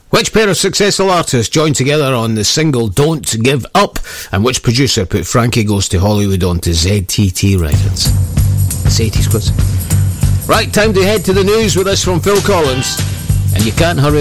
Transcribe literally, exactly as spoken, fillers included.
Which pair of successful artists joined together on the single Don't Give Up? And which producer put Frankie Goes to Hollywood onto Z T T Records? It's eighties quiz. Right, time to head to the news with this from Phil Collins. And you can't hurry